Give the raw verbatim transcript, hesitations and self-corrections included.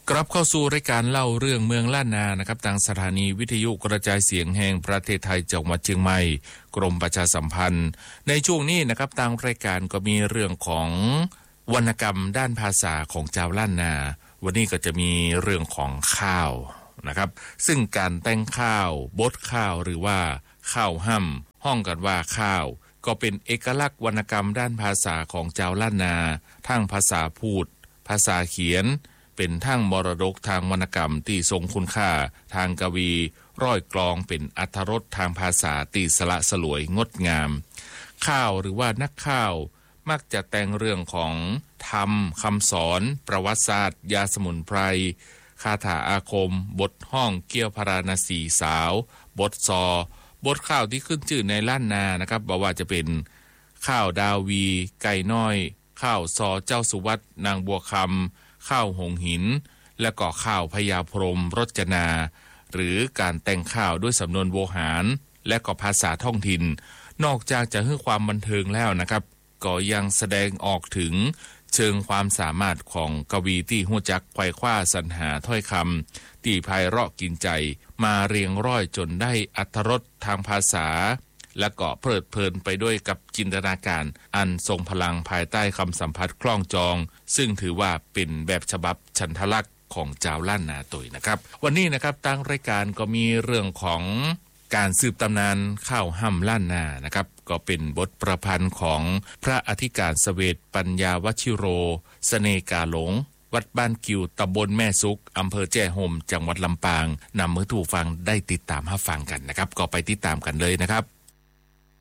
กลับเข้าสู่รายการเล่าเรื่องเมืองล้านนานะครับทางสถานีวิทยุกระจายเสียงแห่งประเทศไทยจังหวัดเชียงใหม่กรมประชาสัมพันธ์ในช่วงนี้นะครับทางรายการก็มีเรื่องของวรรณกรรมด้านภาษาของชาวล้านนาวันนี้ก็จะมีเรื่องของข้าวนะครับซึ่งการแต่งข้าวบดข้าวหรือว่าข้าวห่ำห้องกันว่าข้าวก็เป็นเอกลักษณ์วรรณกรรมด้านภาษาของชาวล้านนาทั้งภาษาพูดภาษาเขียนเป็นทั้งมรดกทางวรรณกรรมที่ทรงคุณค่าทางกวีร้อยกลองเป็นอรรถรสทางภาษาตีสละสลวยงดงามข้าวหรือว่านักข้าวมักจะแต่งเรื่องของธรรมคำสอนประวัติศาสตร์ยาสมุนไพรคาถาอาคมบทห้องเกี่ยวพาราณสีสาวบทซอบทข้าวที่ขึ้นชื่อในล้านนานะครับบอกว่าจะเป็นข้าวดาวีไก่น้อยข้าวซอเจ้าสุวัตนางบัวคำข้าวหงหินและก็ข้าวพญาพรหมรจนาหรือการแต่งข้าวด้วยสำนวนโวหารและก็ภาษาท้องถิ่นนอกจากจะให้ความบันเทิงแล้วนะครับก็ยังแสดงออกถึงเชิงความสามารถของกวีที่หู้จักไขว่คว้าสรรหาถ้อยคำที่ไพเราะกินใจมาเรียงร้อยจนได้อรรถรสทางภาษาและก็เพลิดเพลินไปด้วยกับจินตนาการอันทรงพลังภายใต้คำสัมผัสคล้องจองซึ่งถือว่าเป็นแบบฉบับฉันทลักษณ์ของชาวล้านนาตุยนะครับวันนี้นะครับทางรายการก็มีเรื่องของการสืบตำนานข้าวห่ำล้านนานะครับก็เป็นบทประพันธ์ของพระอธิการเสวตปัญญาวชิโรเสน่กาหลงวัดบ้านกิวตำบลแม่ซุกอำเภอแจ้ห่มจังหวัดลำปางนำมือถูฟังได้ติดตามรับฟังกันนะครับก็ไปติดตามกันเลยนะครับ